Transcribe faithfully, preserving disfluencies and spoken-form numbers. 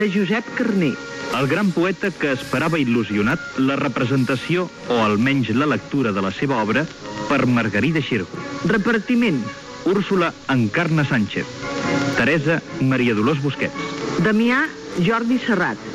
de Josep Carner. El gran poeta que esperava il·lusionat la representació, o almenys la lectura de la seva obra, per Margarida Xirgu. Repartiment: Úrsula Encarna Sánchez. Teresa Maria Dolors Busquets. Damià Jordi Serrat.